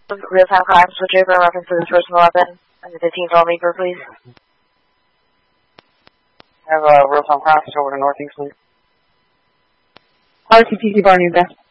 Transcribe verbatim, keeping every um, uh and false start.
Real-time crime switch over in reference to this personal weapon and the fifteen twelve Reaper, please. I have a real-time crime switch over to Northeast, please. R T P C bar new best.